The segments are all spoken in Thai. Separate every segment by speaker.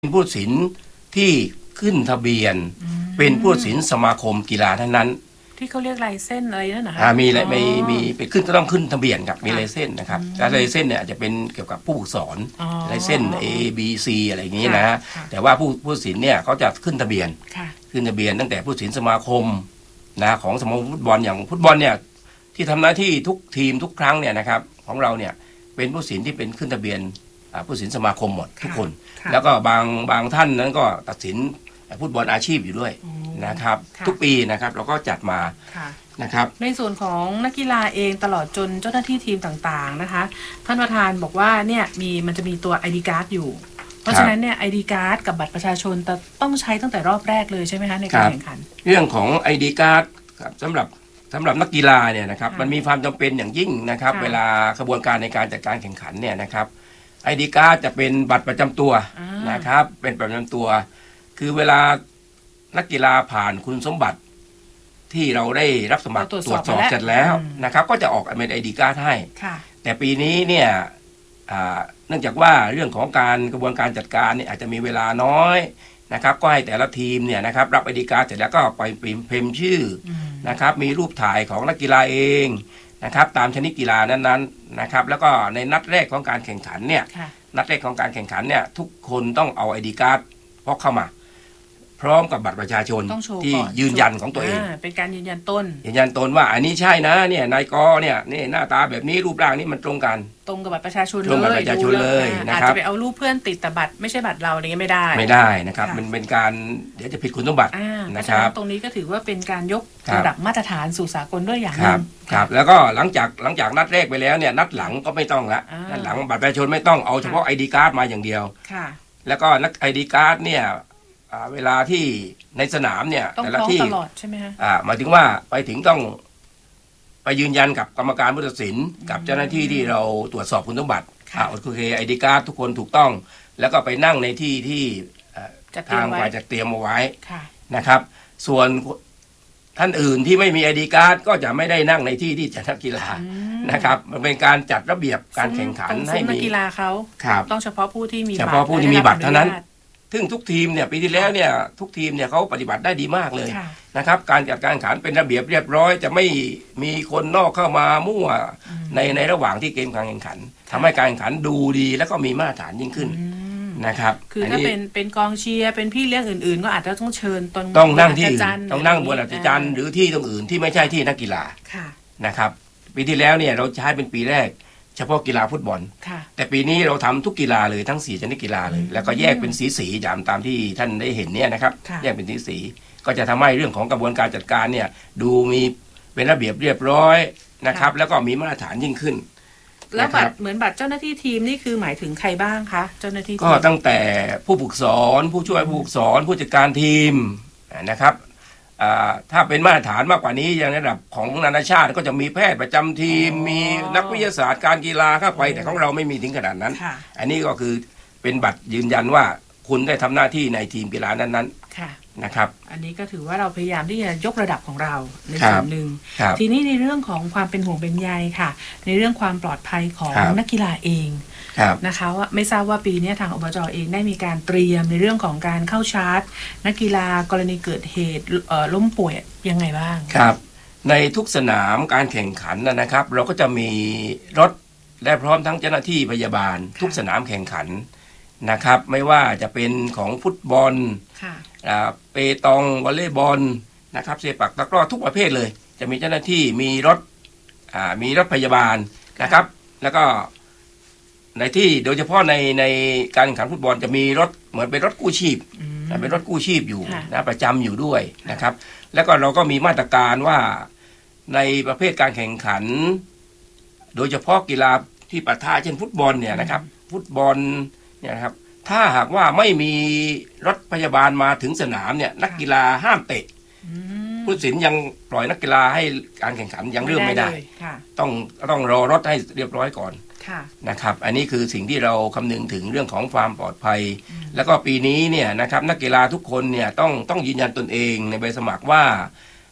Speaker 1: เป็นผู้ตัดสินที่ขึ้นทะเบียนเป็นผู้ตัดสินสมาคมกีฬาเท่านั้น
Speaker 2: ที่เขาเรียกลายเส้นอะไรนั่นนะคะ
Speaker 1: มีเป็นขึ้นก็ต้องขึ้นทะเบียนครับมีลายเส้นนะครับการลายเส้นเนี่ยอาจจะเป็นเกี่ยวกับผู้ฝึกสอนลายเส้น A B C อะไรอย่างนี้นะแต่ว่าผู้ตัดสินเนี่ยเขาจะขึ้นทะเบียนตั้งแต่ผู้ตัดสินสมาคมนะของสมาคมฟุตบอลอย่างฟุตบอลเนี่ยที่ทำหน้าที่ทุกทีมทุกครั้งเนี่ยนะครับของเราเนี่ยเป็นผู้ตัดสินที่เป็นขึ้นทะเบียนผู้ตัดสินสมาคมหมดทุกคนแล้วก็บางท่านนั้นก็ตัดสินฟุตบอลอาชีพอยู่ด้วยนะครับทุกปีนะครับเราก็จัดมานะครับ
Speaker 2: ในส่วนของนักกีฬาเองตลอดจนเจ้าหน้าที่ทีมต่างๆนะคะท่านประธานบอกว่าเนี่ยมันจะมีตัว ID card อยู่เพราะฉะนั้นเนี่ย ID card กับบัตรประชาชนต้องใช้ตั้งแต่รอบแรกเลยใช่ไหมคะในการแข่งขัน
Speaker 1: เรื่องของ ID card ครับสำหรับนักกีฬาเนี่ยนะครับมันมีความจำเป็นอย่างยิ่งนะครับเวลากระบวนการในการจัดการแข่งขันเนี่ยนะครับID card จะเป็นบัตรประจำตัวนะครับเป็นบัตรประจำตัวคือเวลานักกีฬาผ่านคุณสมบัติที่เราได้รับสมัครตรวจสอบเสร็จแล้วนะครับก็จะออกเป็น ID card ให้แต่ปีนี้เนี่ยเนื่องจากว่าเรื่องของการกระบวนการจัดการเนี่ยอาจจะมีเวลาน้อยนะครับก็ให้แต่ละทีมเนี่ยนะครับรับ ID card เสร็จแล้วก็ไปพิมพ์ชื่อนะครับมีรูปถ่ายของนักกีฬาเองนะครับตามชนิดกีฬานั้นๆนะครับแล้วก็ในนัดแรกของการแข่งขันเนี่ยนัดแรกของการแข่งขันเนี่ยทุกคนต้องเอา ID card พกเข้ามาพร้อมกับบัตรประชาชนที่ยืนยันของตัวเอง
Speaker 2: เป็นการยืนยันตน
Speaker 1: ว่าอันนี้ใช่นะเนี่ยนายกเนี่ยนี่หน้าตาแบบนี้รูปร่างนี้มันตรงกัน
Speaker 2: ตรงกับบัตรประชาชน
Speaker 1: เลย
Speaker 2: อาจจะไปเอารูปเพื่อนติดแต่บัตรไม่ใช่บัตรเราอะไรเงี้ยไม่
Speaker 1: ได้นะครับมันเป็นการเดี๋ยวจะผิดคุณสมบัตินะครับ
Speaker 2: ตรงนี้ก็ถือว่าเป็นการยกระดับมาตรฐานสู่สากลด้วยอย่างนึง
Speaker 1: ครับแล้วก็หลังจากนัดแรกไปแล้วเนี่ยนัดหลังก็ไม่ต้องละนัดหลังบัตรประชาชนไม่ต้องเอาเฉพาะ ID card มาอย่างเดียวแล้วก็นัก ID card เนี่ยเวลาที่ในสนามเนี่ย
Speaker 2: แต่ละที่ตลอดใช่ไหมฮะ
Speaker 1: หมายถึงว่าไปถึงต้องไปยืนยันกับกรรมการผู้ตัดสินกับเจ้าหน้าที่ที่เราตรวจสอบคุณสมบัติโอเค ID card ทุกคนถูกต้องแล้วก็ไปนั่งในที่ที่ทางฝ่ายจัดเตรียมเอาไว้นะครับส่วนท่านอื่นที่ไม่มี ID card ก็จะไม่ได้นั่งในที่ที่จัดกีฬานะครับมันเป็นการจัดระเบียบการแข่งขันให้มี
Speaker 2: นักกีฬาเขาต้องเฉพาะผู้ที่มี
Speaker 1: บัตรเท่านั้นซึ่งทุกทีมเนี่ยปีที่แล้วเนี่ยทุกทีมเนี่ยเขาปฏิบัติได้ดีมากเลยนะครับการจัดการแข่งขันเป็นระเบียบเรียบร้อยจะไม่มีคนนอกเข้ามามั่วในระหว่างที่เกมการแข่งขันทำให้การแข่งขันดูดีแล้วก็มีมาตรฐานยิ่งขึ้นนะครับ
Speaker 2: คือถ้าเป็นกองเชียร์เป็นพี่เลี้ยงอื่นๆก็อาจจะต้องเชิญ
Speaker 1: ต้องนั่งที่อื่นต้องนั่งบนอัศจรรย์หรือที่ตรงอื่นที่ไม่ใช่ที่นักกีฬานะครับปีที่แล้วเนี่ยเราใช้เป็นปีแรกเฉพาะกีฬาฟุตบอลแต่ปีนี้เราทำทุกกีฬาเลยทั้ง4ชนิดกีฬาเลยแล้วก็แยกเป็นสีตามที่ท่านได้เห็นเนี่ยนะครับแยกเป็นสีก็จะทำให้เรื่องของกระบวนการจัดการเนี่ยดูมีเป็นระเบียบเรียบร้อยนะครับแล้วก็มีมาตรฐานยิ่งขึ้น
Speaker 2: แล้วบัตรเหมือนบัตรเจ้าหน้าที่ทีมนี่คือหมายถึงใครบ้างคะเจ้าหน้าที่
Speaker 1: ก็ตั้งแต่ผู้ฝึกสอนผู้ช่วยผู้ฝึกสอนผู้จัดการทีมนะครับถ้าเป็นมาตรฐานมากกว่านี้อย่างระดับของนานาชาติก็จะมีแพทย์ประจำทีมมีนักวิทยาศาสตร์การกีฬาเข้าไปแต่ของเราไม่มีถึงขนาดนั้นอันนี้ก็คือเป็นบัตรยืนยันว่าคุณได้ทำหน้าที่ในทีมกีฬานั้นๆนะครับ
Speaker 2: อันนี้ก็ถือว่าเราพยายามที่จะยกระดับของเราในส่วนหนึ่งทีนี้ในเรื่องของความเป็นห่วงเป็นใยค่ะในเรื่องความปลอดภัยของนักกีฬาเองนะคะว่าไม่ทราบว่าปีนี้ทางอบจ.เองได้มีการเตรียมในเรื่องของการเข้าชาร์จนักกีฬากรณีเกิดเหตุล้มป่วยยังไงบ้าง
Speaker 1: ครับในทุกสนามการแข่งขันนะครับเราก็จะมีรถและพร้อมทั้งเจ้าหน้าที่พยาบาลทุกสนามแข่งขันนะครับไม่ว่าจะเป็นของฟุตบอลเปตองวอลเลย์บอลนะครับเซปักตะกร้อทุกประเภทเลยจะมีเจ้าหน้าที่มีรถพยาบาลนะครับแล้วก็ในที่โดยเฉพาะในการแข่งขันฟุตบอลจะมีรถเหมือนเป็นรถกู้ชีพเป็นรถกู้ชีพอยู่นะประจำอยู่ด้วยนะครับแล้วก็เราก็มีมาตรการว่าในประเภทการแข่งขันโดยเฉพาะกีฬาที่ปะทะเช่นฟุตบอลเนี่ยนะครับฟุตบอลเนี่ยนะครับถ้าหากว่าไม่มีรถพยาบาลมาถึงสนามเนี่ยนักกีฬาห้ามเตะผู้ตัดสินยังปล่อยนักกีฬาให้การแข่งขันยังเริ่มไม่ได้ต้องรอรถให้เรียบร้อยก่อนนะครับอันนี้คือสิ่งที่เราคำนึงถึงเรื่องของความปลอดภัยแล้วก็ปีนี้เนี่ยนะครับนักกีฬาทุกคนเนี่ยต้องยืนยันตนเองในใบสมัครว่า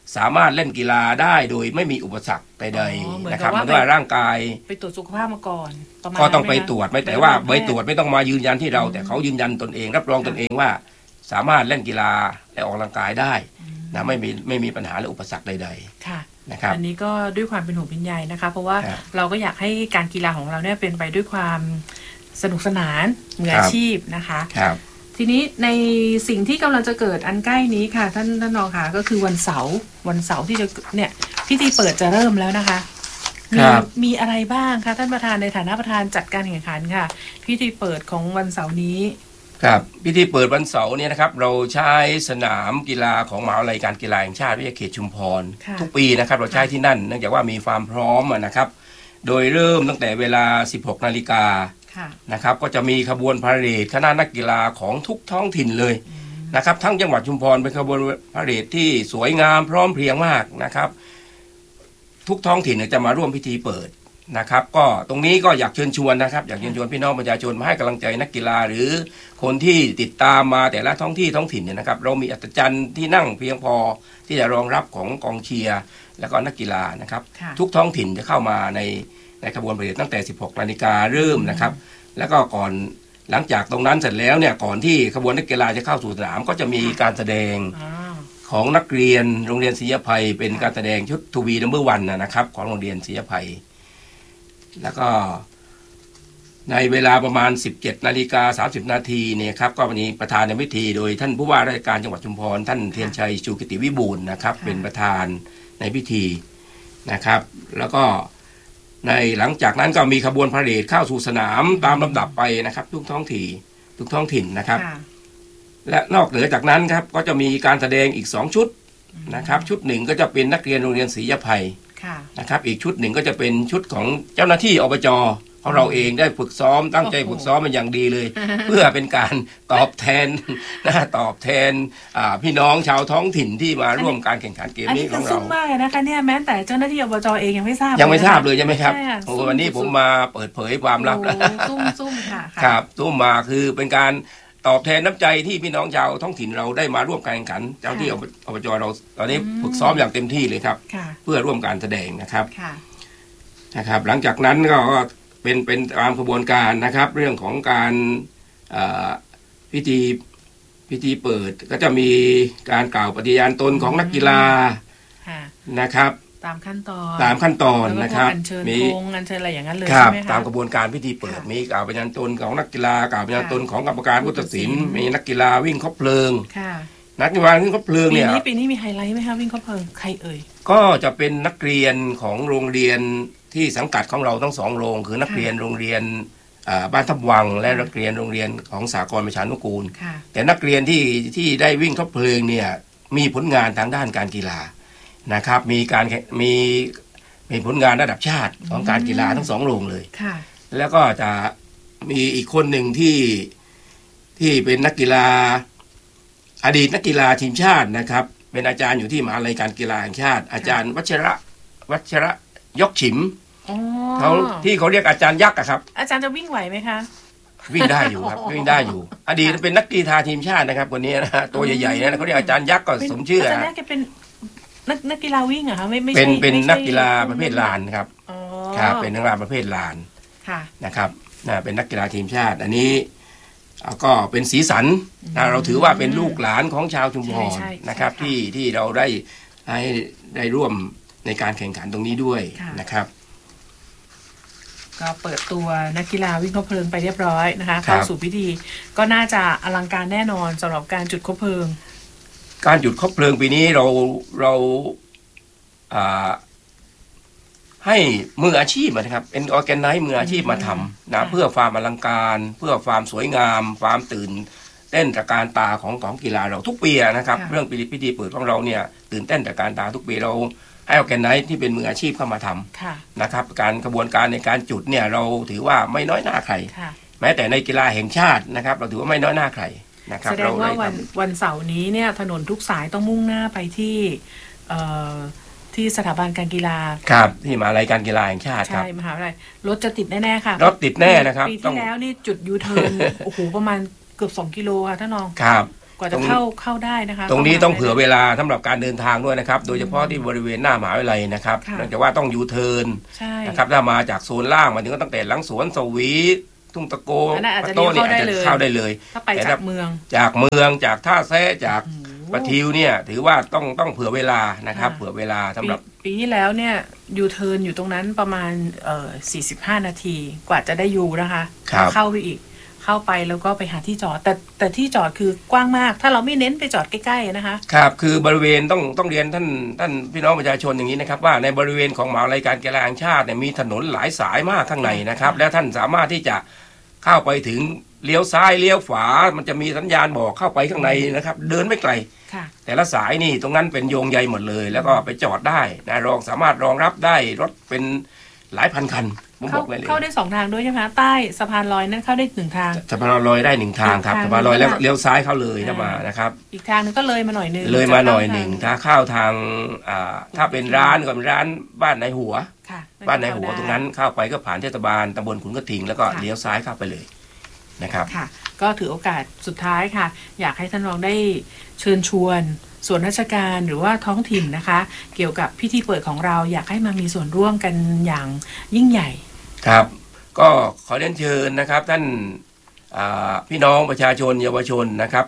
Speaker 1: สามารถเล่นกีฬาได้โดยไม่มีอุปสรรคใดๆนะครับมันว่าร่างกาย
Speaker 2: ไปตรวจสุขภาพมาก่อน
Speaker 1: ก็ต้องไปตรวจไม่แต่ว่าใบตรวจไม่ต้องมายืนยันที่เราแต่เขายืนยันตนเองรับรองตนเองว่าสามารถเล่นกีฬาและออกกำลังกายได้นะไม่มีปัญหาหรืออุปสรรคใดๆ
Speaker 2: ค่ะ
Speaker 1: นะครับ
Speaker 2: อันนี้ก็ด้วยความเป็นห่วงเป็นใยนะคะเพราะว่าเราก็อยากให้การกีฬาของเราเนี่ยเป็นไปด้วยความสนุกสนานมืออาชีพนะคะทีนี้ในสิ่งที่กำลังจะเกิดอันใกล้นี้ค่ะท่านรองค่ะก็คือวันเสาร์ที่จะเนี่ยพิธีเปิดจะเริ่มแล้วนะคะมีอะไรบ้างคะท่านประธานในฐานะประธานจัดการแข่งขันค่ะพิธีเปิดของวันเสาร์นี้
Speaker 1: ครับพิธีเปิดวันเสาร์เนี่ยนะครับเราใช้สนามกีฬาของมหาวิทยาลัยการกีฬาแห่งชาติวิทยาเขตชุมพรทุกปีนะครับเราใช้ที่นั่นเนื่องจากว่ามีความพร้อมนะครับโดยเริ่มตั้งแต่เวลา 16 นาฬิกานะครับก็จะมีขบวนพาเหรดคณะนักกีฬาของทุกท้องถิ่นเลยนะครับทั้งจังหวัดชุมพรเป็นขบวนพาเหรดที่สวยงามพร้อมเพรียงมากนะครับทุกท้องถิ่นจะมาร่วมพิธีเปิดนะครับก็ตรงนี้ก็อยากเชิญชวนนะครับอยากเชิญชวนพี่น้องประชาชนมาให้กำลังใจนักกีฬาหรือคนที่ติดตามมาแต่ละท้องถิ่นเนี่ยนะครับเรามีอัศจรรย์ที่นั่งเพียงพอที่จะรองรับของกองเชียร์แล้วก็นักกีฬานะครับทุกท้องถิ่นจะเข้ามาในขบวนพาเหรดตั้งแต่ 16 นาฬิกาเริ่มนะครับแล้วก็ก่อนหลังจากตรงนั้นเสร็จแล้วเนี่ยก่อนที่ขบวนนักกีฬาจะเข้าสู่สนามก็จะมีการแสดงของนักเรียนโรงเรียนศรีอภัยเป็นการแสดงชุดทูบีนัมเบอร์วันนะครับของโรงเรียนศรีอภัยแล้วก็ในเวลาประมาณ 17:30 นาทีเนี่ยครับก็วันนี้ประธานในพิธีโดยท่านผู้ว่าราชการจังหวัดชุมพรท่านเทียนชัยชูกิติวิบูลย์นะครับเป็นประธานในพิธีนะครับแล้วก็ในหลังจากนั้นก็มีขบวนพาเหรดเข้าสู่สนามตามลำดับไปนะครับทุกท้องถิ่นนะครับและนอกเหนือจากนั้นครับก็จะมีการแสดงอีก2ชุดนะครับชุดหนึ่งก็จะเป็นนักเรียนโรงเรียนศรีอภัยนะครับอีกชุดหนึ่งก็จะเป็นชุดของเจ้าหน้าที่อบจ.ของเราเองได้ฝึกซ้อมตั้งใจฝึกซ้อมมันอย่างดีเลยเพื่อเป็นการตอบแทนพี่น้องชาวท้องถิ่นที่มาร่วมการแข่งขันเกมนี้ของเรา
Speaker 2: ซุ่มมากเลยนะคะเนี่ยแม้แต่เจ้าหน้าที่อบจ.เองยังไม่ทราบ
Speaker 1: เลยใช่ไหมครับโอ้วันนี้ผมมาเปิดเผยความลับแล้ว
Speaker 2: ซุ่มค่ะ
Speaker 1: ครับซุ่มมาคือเป็นการตอบแทนน้ำใจที่พี่น้องชาวท้องถิ่นเราได้มาร่วมการแข่งขันเจ้าที่อบจ.เราตอนนี้ฝึกซ้อมอย่างเต็มที่เลยครับเพื่อร่วมการแสดงนะครับหลังจากนั้นก็เป็นตามกระบวนการนะครับเรื่องของการพิธีเปิดก็จะมีการกล่าวปฏิญาณตนของนักกีฬานะครับตามขั้นตอนนะครับ
Speaker 2: มีอัญเชิญอะไรอย่างนั้นเลย
Speaker 1: ใช่ไหมครับตามกระบวนการพิธีเปิดมีกล่าวปฏิญาณตนของนักกีฬากล่าวปฏิญาณตนของกรรมการผู้ตัดสินมีนักกีฬาวิ่งคบเพลิงนักกีฬาวิ่งคบเพลิงเนี่ย
Speaker 2: ปีนี้มีไฮไลท์ไหมคะวิ่งคบเพลิงใครเอ่ย
Speaker 1: ก็จะเป็นนักเรียนของโรงเรียนที่สังกัดของเราทั้ง2โรงคือนักเรียนโรงเรียนบ้านทับวังและนักเรียนโรงเรียนของสหกรณ์ประชานุกูลแต่นักเรียนที่ได้วิ่งคบเพลิงเนี่ยมีผลงานทางด้านการกีฬานะครับมีผลงานระดับชาติของการกีฬาทั้ง2โรงเลยแล้วก็จะมีอีกคนหนึ่งที่เป็นนักกีฬาอดีตนักกีฬาทีมชาตินะครับเป็นอาจารย์อยู่ที่มหาวิทยาลัยการกีฬาแห่งชาติอาจารย์วัชระยกฉิมเขาที่เขาเรียกอาจารย์ยักษ์ครับ
Speaker 2: อาจารย์จะวิ่งไหวไหมคะ
Speaker 1: วิ่งได้อยู่ครับวิ่งได้อยู่อดีตเป็นนักกีฬาทีมชาตินะครับคนนี้นะตัวใหญ่ๆนะเขาเรียกอาจารย์ยักษ์ก็สมชื่อ
Speaker 2: อาจารย์ยักษ์เป็นนักกีฬาวิ่งเหรอคะไม่
Speaker 1: เป็นนักกีฬาประเภทลานครับครับเป็นนักกีฬาประเภทลานนะครับเป็นนักกีฬาทีมชาติอันนี้ก็เป็นสีสันเราถือว่าเป็นลูกหลานของชาวชุมพรนะครับที่เราได้ร่วมในการแข่งขันตรงนี้ด้วยนะครับ
Speaker 2: ก็เปิดตัวนักกีฬาวิ่งคบเพลิงไปเรียบร้อยนะคะเข้าสู่พิธีก็น่าจะอลังการแน่นอนสำหรับการจุดคบเพลิง
Speaker 1: การจุดคบเพลิงปีนี้เราให้มืออาชีพนะครับเป็นออร์แกไนซ์มืออาชีพมาทำนะเพื่อความอลังการเพื่อความสวยงามความตื่นเต้นตระการตาของกีฬาเราทุกปีนะครับเรื่องพิธีเปิดของเราเนี่ยตื่นเต้นตระการตาทุกปีเราให้ออร์แกไนซ์ที่เป็นมืออาชีพเข้ามาทำนะครับการกระบวนการในการจุดเนี่ยเราถือว่าไม่น้อยหน้าใครแม้แต่ในกีฬาแห่งชาตินะครับเราถือว่าไม่น้อยหน้าใครนะครับ
Speaker 2: แสดงว่าวันเสาร์นี้เนี่ยถนนทุกสายต้องมุ่งหน้าไปที่สถาบันการกีฬา
Speaker 1: ครับที่มหาวิทยาลัยการกีฬาแห่งชาติครับ
Speaker 2: ใช่มหาวิทยาลัยรถจะติดแน่ๆค่ะ
Speaker 1: รถติดแน่นะครับ
Speaker 2: ปีที่แล้วนี่จุดยูเทิร์นโอ้โหประมาณเกือบ2 กิโลค่ะท่านรอง
Speaker 1: ครับ
Speaker 2: กว่าจะเข้าได้นะคะ
Speaker 1: ตรงนี้ต้องเผื่อเวลาสำหรับการเดินทางด้วยนะครับโดยเฉพาะที่บริเวณหน้ามหาวิทยาลัยนะครับเนื่องจากว่าต้องยูเทิร์นนะครับถ้ามาจากโซนล่างมาถึงก็ตั้งแต่หลังสวนสวีทุ่งตะโกปะโต้เนี่ยอาจจะเข้าได้เลย
Speaker 2: ถ้าไปจากเมือง
Speaker 1: จากท่าแซะจากปะทิวเนี่ยถือว่าต้องเผื่อเวลานะครับเผื่อเวลาสำหรับ
Speaker 2: ปีที่แล้วเนี่ยยูเทิร์นอยู่ตรงนั้นประมาณ45 นาทีกว่าจะได้ยูนะคะเข้าไปอีกเข้าไปแล้วก็ไปหาที่จอดแต่ที่จอดคือกว้างมากถ้าเราไม่เน้นไปจอดใกล้ๆนะคะ
Speaker 1: ครับคือบริเวณต้องเรียนท่านพี่น้องประชาชนอย่างนี้นะครับว่าในบริเวณของมหาวิทยาลัยการกีฬาแห่งชาติเนี่ยมีถนนหลายสายมากข้างในนะครับและท่านสามารถที่จะเข้าไปถึงเลี้ยวซ้ายเลี้ยวขวามันจะมีสัญญาณบอกเข้าไปข้างในนะครับเดินไม่ไกลแต่ละสายนี่ตรงนั้นเป็นโยงใยหมดเลยแล้วก็ไปจอดได้นะสามารถรองรับได้รถเป็นหลายพันคัน
Speaker 2: เข้าได้2 ทางด้วยใช่ไหมใต้สะพานลอยนั่นเข้าได้1 ทาง
Speaker 1: สะพานลอยได้1 ทางครับสะพานลอยแล้วเลี้ยวซ้ายเข้าเลยถ้ามานะครับ
Speaker 2: อีกทางนึงก็เลยมาหน่อยนึง
Speaker 1: ถ้าเข้าทางถ้าเป็นร้านก็เป็นร้านบ้านในหัวบ้านในหัวตรงนั้นเข้าไปก็ผ่านเทศบาลตำบลขุนกระทิงแล้วก็เลี้ยวซ้ายเข้าไปเลยนะครับ
Speaker 2: ค่ะก็ถือโอกาสสุดท้ายค่ะอยากให้ท่านรองได้เชิญชวนส่วนราชการหรือว่าท้องถิ่นนะคะเกี่ยวกับพิธีเปิดของเราอยากให้มามีส่วนร่วมกันอย่างยิ่งใหญ่
Speaker 1: ครับก็ขอเรียนเชิญนะครับท่านพี่น้องประชาชนเยาวชนนะครับ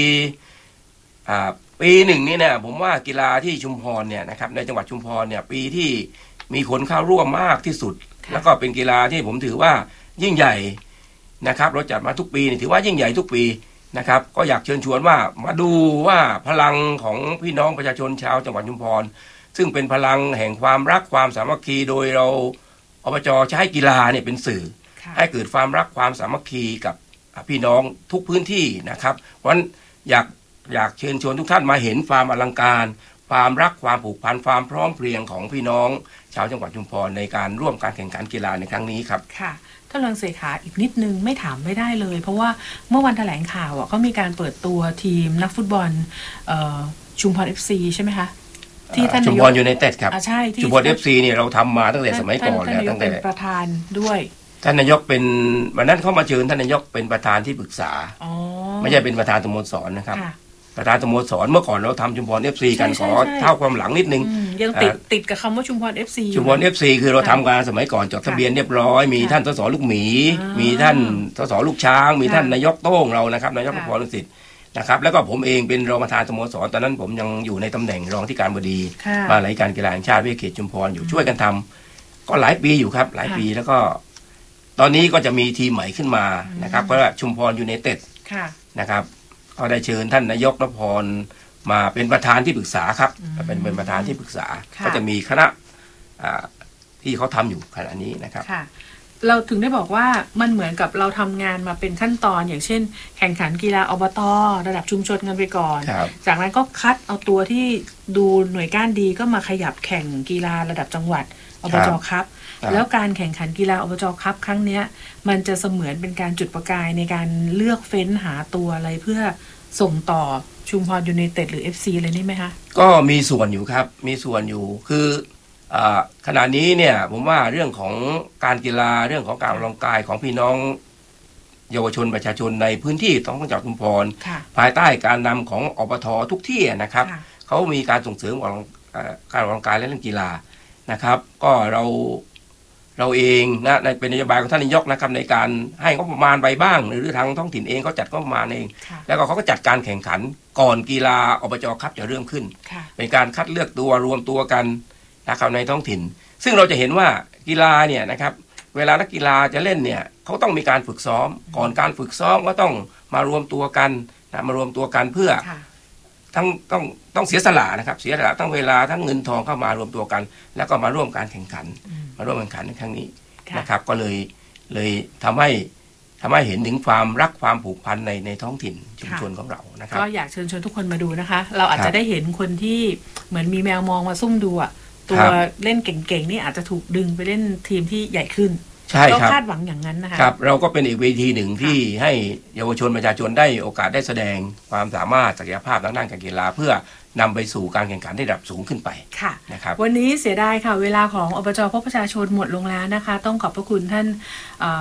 Speaker 1: ปีหนึ่งนี่เนี่ยผมว่ากีฬาที่ชุมพรเนี่ยนะครับในจังหวัดชุมพรเนี่ยปีที่มีคนเข้าร่วมมากที่สุดแล้วก็เป็นกีฬาที่ผมถือว่ายิ่งใหญ่นะครับเราจัดมาทุกปีถือว่ายิ่งใหญ่ทุกปีนะครับก็อยากเชิญชวนว่ามาดูว่าพลังของพี่น้องประชาชนชาวจังหวัดชุมพรซึ่งเป็นพลังแห่งความรักความสามัคคีโดยเราอบจ.ใช้กีฬาเนี่ยเป็นสื่อให้เกิดความรักความสามัคคีกับพี่น้องทุกพื้นที่นะครับเพราะฉะนั้นอยากเชิญชวนทุกท่านมาเห็นความอลังการความรักความผูกพันความพร้อมเพรียงของพี่น้องชาวจังหวัดชุมพรในการร่วมการแข่งขันกีฬาในครั้งนี้ครับ
Speaker 2: ค่ะท่านรองเสขาอีกนิดนึงไม่ถามไม่ได้เลยเพราะว่าเมื่อวันแถลงข่าวก็มีการเปิดตัวทีมนักฟุตบอลชุมพร FC ใช่ไหมคะ
Speaker 1: ที่ท่านชุมพรยูไนเต็ดครับ
Speaker 2: ใช่
Speaker 1: ชุมพร FC เนี่ยเราทำมาตั้งแต่สมัยก่อนแล้วตั้งแต่
Speaker 2: ประธานด้วย
Speaker 1: ท่านนายกเป็นวันนั้นเข้ามาเชิญท่านนายกเป็นประธานที่ปรึกษาไม่ใช่เป็นประธานสโมสรนะครับประธานสโมสรเมื่อก่อนเราทำชุมพร FC กันขอเท่าความหลังนิดนึง
Speaker 2: ยังติดกับคำว่าชุมพร FC
Speaker 1: ชุมพร FC คือเราทำการสมัยก่อนจดทะเบียนเรียบร้อยมีท่านสสลูกหมีมีท่านสสลูกช้างมีท่านนายกโต้งเรานะครับนายกพรฤศิษฐ์นะครับแล้วก็ผมเองเป็นรองประธานสโมสรตอนนั้นผมยังอยู่ในตำแหน่งรองที่การบดีมาหลายการกีฬาแห่งชาติวิทยาเขตชุมพรอยู่ช่วยกันทำก็หลายปีอยู่ครับหลายปีแล้วก็ตอนนี้ก็จะมีทีมใหม่ขึ้นมานะครับก็ชุมพรยูไนเต็ดนะครับก็ได้เชิญท่านนายกนพรมาเป็นประธานที่ปรึกษาครับเป็นประธานที่ปรึกษาก็จะมีคณะที่เขาทำอยู่ขณะนี้นะครับ
Speaker 2: เราถึงได้บอกว่ามันเหมือนกับเราทำงานมาเป็นขั้นตอนอย่างเช่นแข่งขันกีฬาอบต.ระดับชุมชนกันไปก่อนจากนั้นก็คัดเอาตัวที่ดูหน่วยก้านดีก็มาขยับแข่งกีฬาระดับจังหวัดอบจ.ครับแล้วการแข่งขันกีฬาอบจ.ครับครั้งนี้มันจะเสมือนเป็นการจุดประกายในการเลือกเฟ้นหาตัวอะไรเพื่อส่งต่อชุมพรยูไนเต็ดหรือ FC เลยนี่ไหมคะ
Speaker 1: ก็มีส่วนอยู่ครับมีส่วนอยู่คือขณะนี้เนี่ยผมว่าเรื่องของการกีฬาเรื่องของการออกกำลังกายของพี่น้องเยาวชนประชาชนในพื้นที่ของจังหวัดชุมพรภายใต้การนำของอบท.ทุกที่นะครับเขามีการส่งเสริมการออกกำลังกายและเรื่องกีฬานะครับก็เราเองนะเป็นนโยบายของท่านนายกนะครับในการให้งบประมาณไปบ้างหรือทางท้องถิ่นเองเขาจัดงบประมาณเองแล้วก็เขาก็จัดการแข่งขันก่อนกีฬาอบจ.ครับจะเริ่มขึ้นเป็นการคัดเลือกตัวรวมตัวกันนะครับในท้องถิ่นซึ่งเราจะเห็นว่ากีฬาเนี่ยนะครับเวลานักกีฬาจะเล่นเนี่ยเขาต้องมีการฝึกซ้อมก่อนการฝึกซ้อมก็ต้องมารวมตัวกันนะมารวมตัวกันเพื่อต้องเสียสละนะครับเสียสละทั้งเวลาทั้งเงินทองเข้ามารวมตัวกันแล้วก็มาร่วมการแข่งขันมาร่วมแข่งขันในครั้งนี้นะครับก็เลยทำให้เห็นถึงความรักความผูกพันในท้องถิ่นชุมชนของเรานะครับ
Speaker 2: ก็อยากเชิญชวนทุกคนมาดูนะคะเราอาจจะได้เห็นคนที่เหมือนมีแมวมองมาซุ่มดูตัวเล่นเก่งๆนี่อาจจะถูกดึงไปเล่นทีมที่ใหญ่ขึ้น
Speaker 1: ใช่ครับ
Speaker 2: คาดหวังอย่างนั้นนะคะ
Speaker 1: ครับเราก็เป็นอีกเวทีหนึ่งที่ให้เยาวชนประชาชนได้โอกาสได้แสดงความสามารถศักยภาพทางด้านการกีฬาเพื่อนำไปสู่การแข่งขันระดับสูงขึ้นไป
Speaker 2: ค่ะ
Speaker 1: นะครับ
Speaker 2: วันนี้เสียดายค่ะเวลาของอบจ.พบประชาชนหมดลงแล้วนะคะต้องขอบพระคุณท่านผ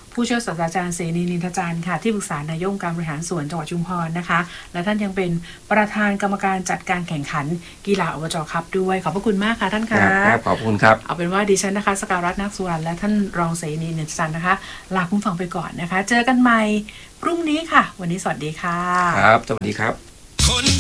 Speaker 2: ผู้ช่วยศาสตราจารย์เสนีนินทจันทร์ค่ะที่ปรึกษานายกองค์การบริหารส่วนจังหวัดชุมพรนะคะและท่านยังเป็นประธานกรรมการจัดการแข่งขันกีฬาอบจ.คัพด้วยขอบพระคุณมากค่ะท่านคะ
Speaker 1: ครับขอบคุณครับ
Speaker 2: เอาเป็นว่าดิฉันนะคะสกาวรัตน์ นาคสุวรรณและท่านรองเสนีนินทจันทร์นะคะลาคุณฟังไปก่อนนะคะเจอกันใหม่พรุ่งนี้ค่ะวันนี้สวัสดีค่ะ
Speaker 1: ครับสวัสดีครับ